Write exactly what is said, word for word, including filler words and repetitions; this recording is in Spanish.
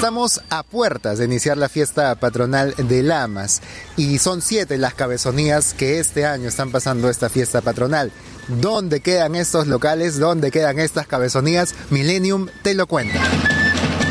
Estamos a puertas de iniciar la fiesta patronal de Lamas y son siete las cabezonías que este año están pasando esta fiesta patronal. ¿Dónde quedan estos locales? ¿Dónde quedan estas cabezonías? Millennium te lo cuenta.